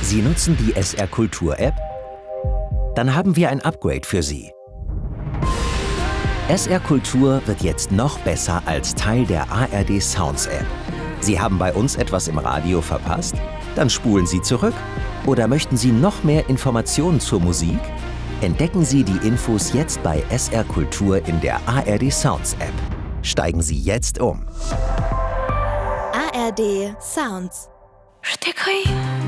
Sie nutzen die SR Kultur App? Dann haben wir ein Upgrade für Sie. SR Kultur wird jetzt noch besser als Teil der ARD Sounds App. Sie haben bei uns etwas im Radio verpasst? Dann spulen Sie zurück. Oder möchten Sie noch mehr Informationen zur Musik? Entdecken Sie die Infos jetzt bei SR Kultur in der ARD Sounds App. Steigen Sie jetzt um. ARD Sounds.